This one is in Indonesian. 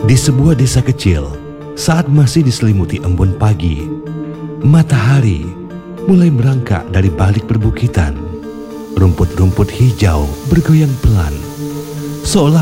Di sebuah desa kecil, saat masih diselimuti embun pagi, matahari mulai merangkak dari balik perbukitan. Rumput-rumput hijau bergoyang pelan, seolah